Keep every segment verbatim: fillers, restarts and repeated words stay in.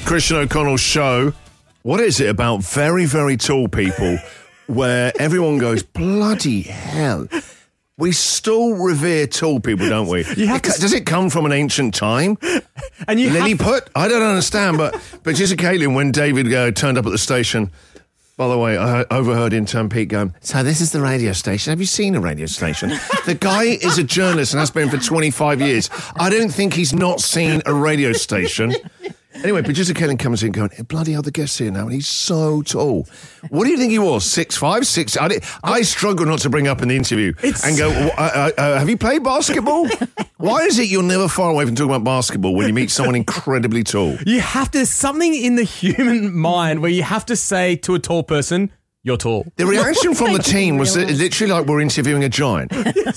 Christian O'Connell show. What is it about very, very tall people where everyone goes, bloody hell? We still revere tall people, don't we? You have it, to... Does it come from an ancient time? And you Lilliput? To... I don't understand, but but just Caitlin, when David uh, turned up at the station, by the way, I overheard intern Pete going, so this is the radio station. Have you seen a radio station? The guy is a journalist and has been for twenty-five years. I don't think he's not seen a radio station. Anyway, producer Caitlin comes in going, bloody hell, the guest's here now, and he's so tall. What do you think he was? Six five, six? I, did, I struggle not to bring up in the interview it's... and go, uh, uh, uh, have you played basketball? Why is it you're never far away from talking about basketball when you meet someone incredibly tall? You have to, something in the human mind where you have to say to a tall person, you're tall. The reaction from the team was that literally like we're interviewing a giant.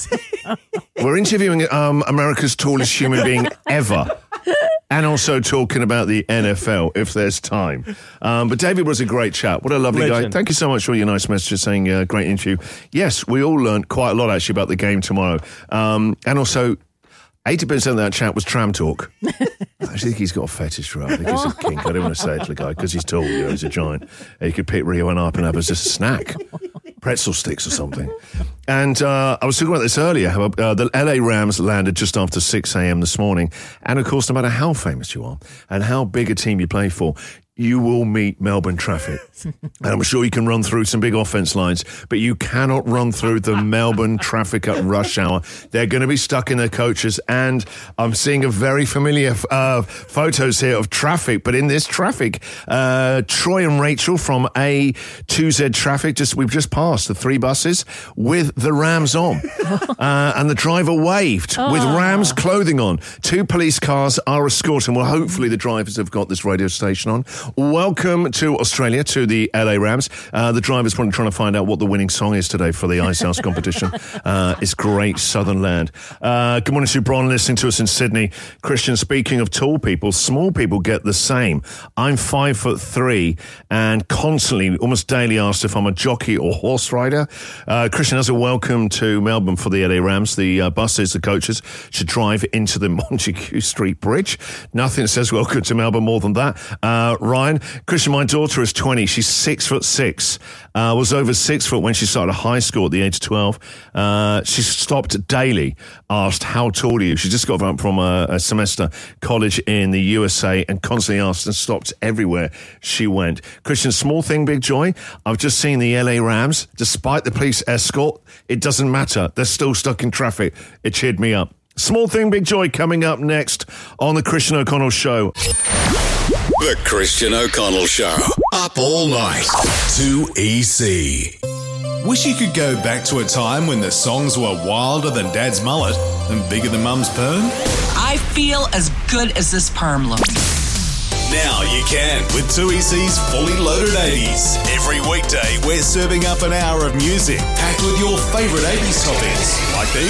We're interviewing um, America's tallest human being ever. And also talking about the N F L, if there's time. Um, but David was a great chat. What a lovely Legend. guy. Thank you so much for your nice messages saying uh, great interview. Yes, we all learned quite a lot, actually, about the game tomorrow. Um, and also, eighty percent of that chat was tram talk. I actually think he's got a fetish for it. I think it's a kink. I don't want to say it to the guy because he's tall, you know, he's a giant. He could pick Rio up and have as just a snack. Pretzel sticks or something. And uh, I was talking about this earlier, how uh, the L A Rams landed just after six a.m. this morning. And, of course, no matter how famous you are and how big a team you play for, you will meet Melbourne traffic. And I'm sure you can run through some big offense lines, but you cannot run through the Melbourne traffic at rush hour. They're going to be stuck in their coaches, and I'm seeing a very familiar uh, photos here of traffic, but in this traffic, uh, Troy and Rachel from A two Z Traffic, just we've just passed the three buses with the Rams on, uh, and the driver waved oh. with Rams clothing on. Two police cars are escorting. Well, hopefully the drivers have got this radio station on. Welcome to Australia, to the L A Rams. Uh, the driver's probably trying to find out what the winning song is today for the Ice House competition. Uh, it's great southern land. Uh, good morning to Bron, listening to us in Sydney. Christian, speaking of tall people, small people get the same. I'm five foot three and constantly, almost daily asked if I'm a jockey or horse rider. Uh, Christian, as a welcome to Melbourne for the L A Rams, the uh, buses, the coaches should drive into the Montague Street Bridge. Nothing says welcome to Melbourne more than that. Uh, Ryan, Christian, my daughter is twenty. She's six foot six. Uh, was over six foot when she started high school at the age of twelve. Uh, she stopped daily, asked, how tall are you? She just got back from a, a semester college in the U S A and constantly asked and stopped everywhere she went. Christian, small thing, big joy. I've just seen the L A Rams. Despite the police escort, it doesn't matter. They're still stuck in traffic. It cheered me up. Small thing, big joy coming up next on the Christian O'Connell Show. The Christian O'Connell Show. Up all night. two E C. Wish you could go back to a time when the songs were wilder than Dad's mullet and bigger than Mum's perm? I feel as good as this perm looks. Now you can with two E C's Fully Loaded eighties. Every weekday, we're serving up an hour of music packed with your favourite eighties top hits like these.